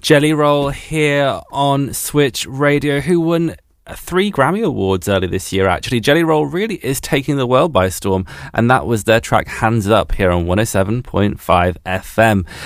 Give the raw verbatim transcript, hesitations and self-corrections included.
Jelly Roll here on Switch Radio, who won three Grammy Awards early this year, actually. Jelly Roll really is taking the world by storm, and that was their track Hands Up here on one oh seven point five F M.